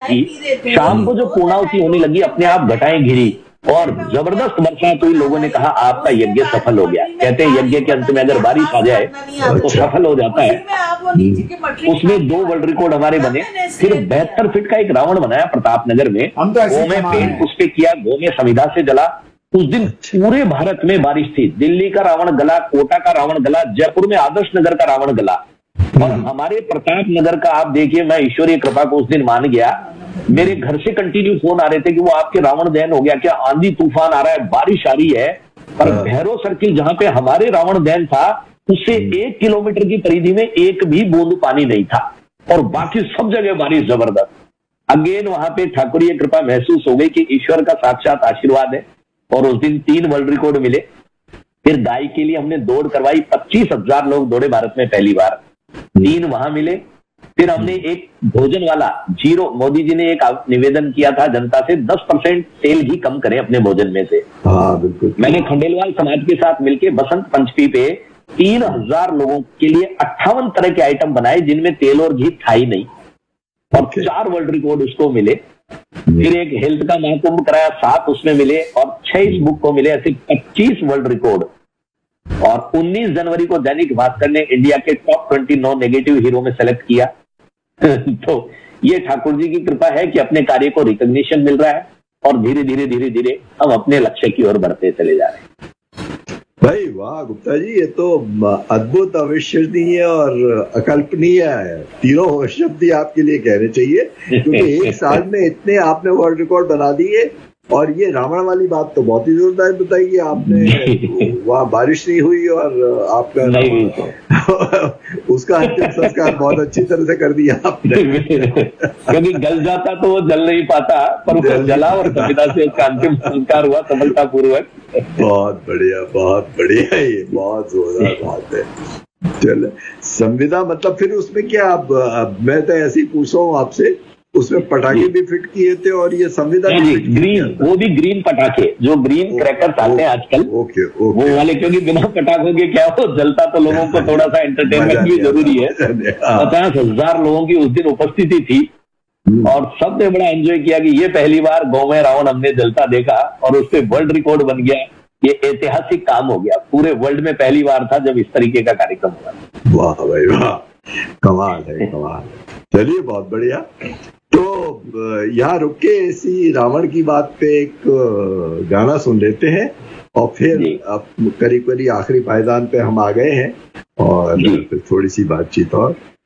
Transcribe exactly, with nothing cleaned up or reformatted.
थी, शाम को जो पूर्णाहुति होने लगी अपने आप घटाएं घिरी और जबरदस्त बरसात हुई। लोगों ने कहा आपका यज्ञ सफल हो गया। कहते हैं यज्ञ के अंत में अगर बारिश आ जाए तो सफल हो जाता है। उसमें दो वर्ल्ड रिकॉर्ड हमारे बने। फिर बहत्तर फीट का एक रावण बनाया प्रतापनगर में, गो में पेंट उस पे किया, गो में समिधा से जला। उस दिन पूरे भारत में बारिश थी। दिल्ली का रावण गला, कोटा का रावण गला, जयपुर में आदर्श नगर का रावण गला। और हमारे प्रताप नगर का आप देखिए, मैं ईश्वरीय कृपा को उस दिन मान गया। मेरे घर से कंटिन्यू फोन आ रहे थे कि वो आपके रावण दहन हो गया क्या, आंधी तूफान आ रहा है, बारिश आ रही है। पर भैरव सर्किल जहां पे हमारे रावण दहन था उससे एक किलोमीटर की परिधि में एक भी बूंद पानी नहीं था और बाकी सब जगह बारिश जबरदस्त। अगेन वहां पे ठाकुरीय कृपा महसूस हो गई कि ईश्वर का साक्षात आशीर्वाद है। और उस दिन तीन वर्ल्ड रिकॉर्ड मिले। फिर गाय के लिए हमने दौड़ करवाई, पच्चीस हजार लोग दौड़े भारत में पहली बार, तीन वहां मिले। फिर हमने एक भोजन वाला जीरो, मोदी जी ने एक निवेदन किया था जनता से, दस परसेंट तेल ही कम करें अपने भोजन में से। हाँ बिल्कुल। मैंने खंडेलवाल समाज के साथ मिलकर बसंत पंचमी पे तीन हजार लोगों के लिए अट्ठावन तरह के आइटम बनाए जिनमें तेल और घी था ही नहीं, और चार वर्ल्ड रिकॉर्ड उसको मिले। फिर एक हेल्थ का महाकुंभ कराया, सात उसमें मिले और छह इस बुक को मिले। ऐसे पच्चीस वर्ल्ड रिकॉर्ड। और उन्नीस जनवरी को दैनिक भास्कर ने इंडिया के टॉप ट्वेंटी नौ नेगेटिव हीरो में सेलेक्ट किया। तो ये ठाकुर जी की कृपा है कि अपने कार्य को रिकॉग्निशन मिल रहा है और धीरे धीरे धीरे धीरे हम अपने लक्ष्य की ओर बढ़ते चले जा रहे हैं। भाई वाह गुप्ता जी, ये तो अद्भुत, अविश्वसनीय और अकल्पनीय है। तीनों शब्द ही आपके लिए कहने चाहिए, क्योंकि एक साल में इतने आपने वर्ल्ड रिकॉर्ड बना दिए। और ये रावण वाली बात तो बहुत ही जोरदार बताई कि आपने वहाँ बारिश नहीं हुई और आपका उसका अंतिम संस्कार बहुत अच्छी तरह से कर दिया आपने। कभी गल जाता तो वो जल नहीं पाता, पर वो जला और संविदा से उसका अंतिम संस्कार हुआ सफलता पूर्वक। बहुत बढ़िया, बहुत बढ़िया, ये बहुत जोरदार बात है। चलो, संविदा मतलब फिर उसमें क्या, अब, अब मैं तो ऐसे ही पूछ रहा हूँ आपसे, उसमें पटाखे भी फिट किए थे और ये संविदा भी ग्रीन, वो भी ग्रीन पटाखे, जो ग्रीन क्रैकर्स आते हैं आजकल, ओके, ओके, वो वाले, क्योंकि बिना पटाखों के क्या हो, जलता तो लोगों को थोड़ा सा एंटरटेनमेंट भी जरूरी है। पचास हजार लोगों की उस दिन उपस्थिति थी और सबने बड़ा एंजॉय किया कि ये पहली बार गाँव में रावण हमने जलता देखा और उससे वर्ल्ड रिकॉर्ड बन गया। ये ऐतिहासिक काम हो गया, पूरे वर्ल्ड में पहली बार था जब इस तरीके का कार्यक्रम हुआ। वाह भाई वाह, कमाल है, कमाल। चलिए बहुत बढ़िया। तो यहाँ रुक के इसी रावण की बात पे एक गाना सुन लेते हैं और फिर अब करीब करीब आखिरी पायदान पे हम आ गए हैं और फिर थोड़ी सी बातचीत और